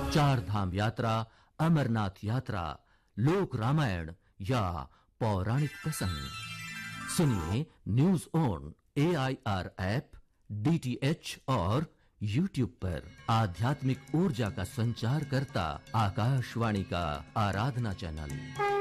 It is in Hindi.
चार धाम यात्रा, अमरनाथ यात्रा, लोक रामायण या पौराणिक प्रसंग सुनिए news on AIR app, DTH और YouTube पर। आध्यात्मिक ऊर्जा का संचार करता आकाशवाणी का आराधना चैनल।